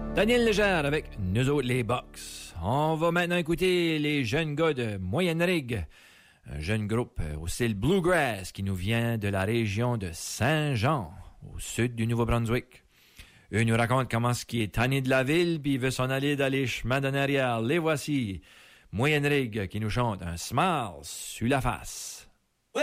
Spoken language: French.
Daniel Légère avec nous autres les Box. On va maintenant écouter les jeunes gars de Moyenne Rigue, un jeune groupe au style bluegrass qui nous vient de la région de Saint-Jean, au sud du Nouveau-Brunswick. Eux nous racontent comment ce qui est tanné de la ville puis veut s'en aller dans les chemins d'en arrière. Les voici, Moyenne Rigue qui nous chante un smile sur la face.